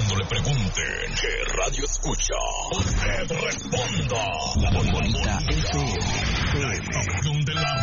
Cuando le pregunten qué radio escucha, usted responda. La Bombonita FM. Donde la